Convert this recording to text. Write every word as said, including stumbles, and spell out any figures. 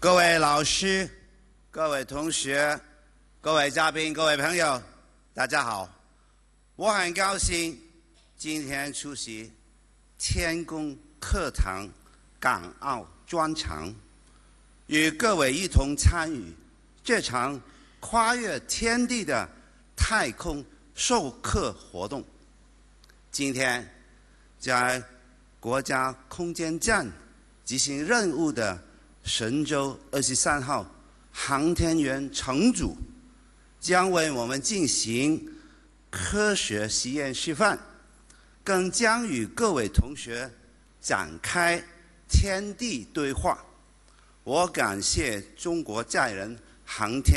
各位老师、各位同学、各位嘉宾、各位朋友，大家好！我很高兴今天出席天宫课堂港澳专场，与各位一同参与这场跨越天地的太空授课活动。今天在国家空间站执行任务的神舟二十三号航天员乘组将为我们进行科学实验示范，更将与各位同学展开天地对话。我感谢中国载人航天